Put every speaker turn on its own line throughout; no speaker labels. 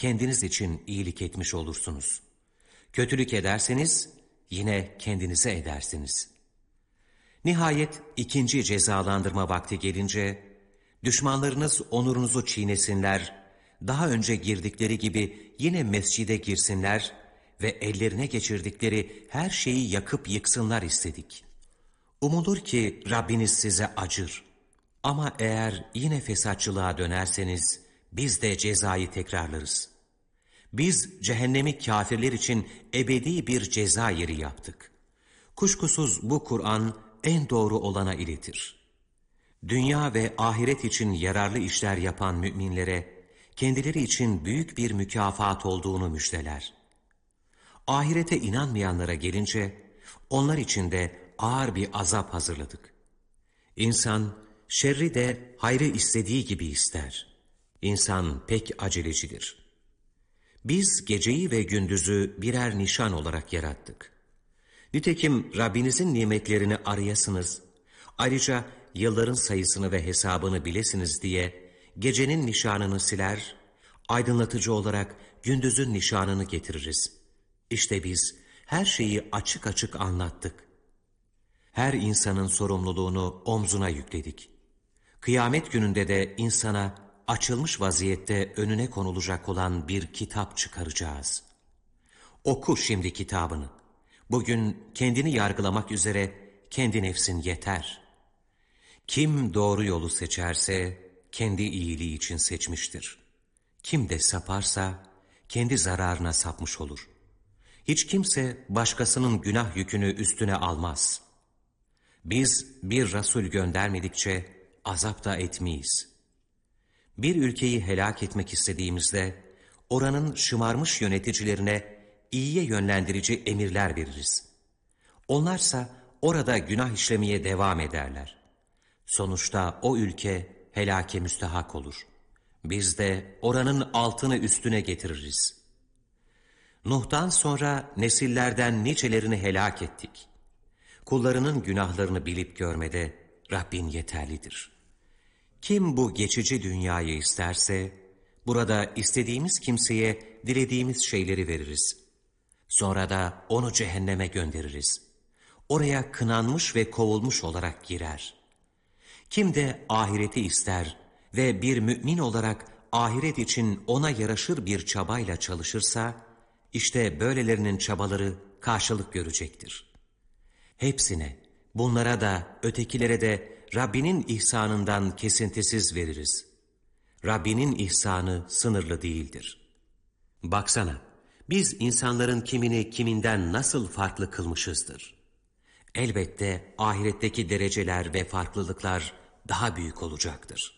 kendiniz için iyilik etmiş olursunuz. Kötülük ederseniz yine kendinize edersiniz. Nihayet ikinci cezalandırma vakti gelince, düşmanlarınız onurunuzu çiğnesinler, daha önce girdikleri gibi yine mescide girsinler ve ellerine geçirdikleri her şeyi yakıp yıksınlar istedik. Umulur ki Rabbiniz size acır. Ama eğer yine fesatçılığa dönerseniz, biz de cezayı tekrarlarız. Biz cehennemi kâfirler için ebedi bir ceza yeri yaptık. Kuşkusuz bu Kur'an en doğru olana iletir. Dünya ve ahiret için yararlı işler yapan müminlere, kendileri için büyük bir mükafat olduğunu müjdeler. Ahirete inanmayanlara gelince, onlar için de ağır bir azap hazırladık. İnsan, şerri de hayrı istediği gibi ister. İnsan pek acelecidir. Biz geceyi ve gündüzü birer nişan olarak yarattık. Nitekim Rabbinizin nimetlerini arayasınız, ayrıca yılların sayısını ve hesabını bilesiniz diye gecenin nişanını siler, aydınlatıcı olarak gündüzün nişanını getiririz. İşte biz her şeyi açık açık anlattık. Her insanın sorumluluğunu omzuna yükledik. Kıyamet gününde de insana açılmış vaziyette önüne konulacak olan bir kitap çıkaracağız. Oku şimdi kitabını. Bugün kendini yargılamak üzere kendi nefsin yeter. Kim doğru yolu seçerse kendi iyiliği için seçmiştir. Kim de saparsa kendi zararına sapmış olur. Hiç kimse başkasının günah yükünü üstüne almaz. Biz bir Resul göndermedikçe azap da etmeyiz. Bir ülkeyi helak etmek istediğimizde oranın şımarmış yöneticilerine iyiye yönlendirici emirler veririz. Onlarsa orada günah işlemeye devam ederler. Sonuçta o ülke helake müstehak olur. Biz de oranın altını üstüne getiririz. Nuh'tan sonra nesillerden nicelerini helak ettik. Kullarının günahlarını bilip görmede Rabbin yeterlidir. Kim bu geçici dünyayı isterse, burada istediğimiz kimseye dilediğimiz şeyleri veririz. Sonra da onu cehenneme göndeririz. Oraya kınanmış ve kovulmuş olarak girer. Kim de ahireti ister ve bir mümin olarak ahiret için ona yaraşır bir çabayla çalışırsa, işte böylelerinin çabaları karşılık görecektir. Hepsine, bunlara da ötekilere de Rabbinin ihsanından kesintisiz veririz. Rabbinin ihsanı sınırlı değildir. Baksana, biz insanların kimini kiminden nasıl farklı kılmışızdır. Elbette ahiretteki dereceler ve farklılıklar daha büyük olacaktır.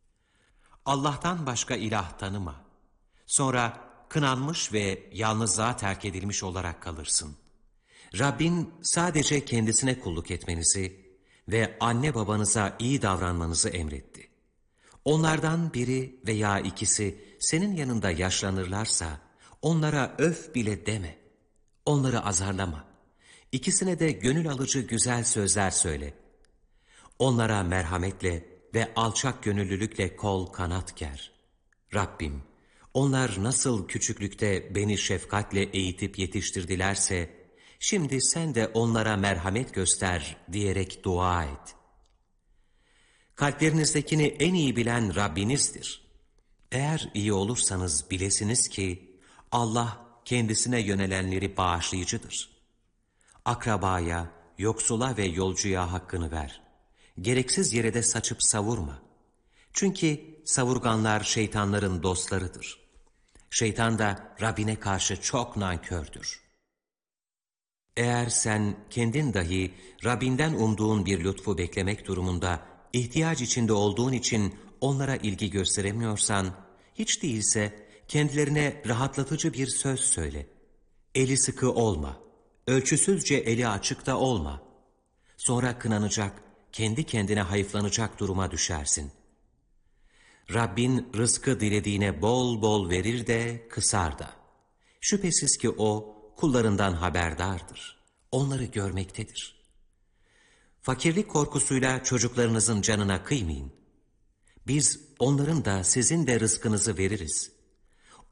Allah'tan başka ilah tanıma. Sonra kınanmış ve yalnızlığa terk edilmiş olarak kalırsın. Rabbin sadece kendisine kulluk etmenizi ve anne babanıza iyi davranmanızı emretti. Onlardan biri veya ikisi senin yanında yaşlanırlarsa onlara öf bile deme. Onları azarlama. İkisine de gönül alıcı güzel sözler söyle. Onlara merhametle ve alçak gönüllülükle kol kanat ger. Rabbim, onlar nasıl küçüklükte beni şefkatle eğitip yetiştirdilerse, şimdi sen de onlara merhamet göster diyerek dua et. Kalplerinizdekini en iyi bilen Rabbinizdir. Eğer iyi olursanız bilesiniz ki Allah kendisine yönelenleri bağışlayıcıdır. Akrabaya, yoksula ve yolcuya hakkını ver. Gereksiz yere de saçıp savurma. Çünkü savurganlar şeytanların dostlarıdır. Şeytan da Rabbine karşı çok nankördür. Eğer sen kendin dahi Rabbinden umduğun bir lütfu beklemek durumunda ihtiyaç içinde olduğun için onlara ilgi gösteremiyorsan, hiç değilse kendilerine rahatlatıcı bir söz söyle. Eli sıkı olma, ölçüsüzce eli açıkta olma. Sonra kınanacak, kendi kendine hayıflanacak duruma düşersin. Rabbin rızkı dilediğine bol bol verir de kısar da. Şüphesiz ki O kullarından haberdardır. Onları görmektedir. Fakirlik korkusuyla çocuklarınızın canına kıymayın. Biz onların da sizin de rızkınızı veririz.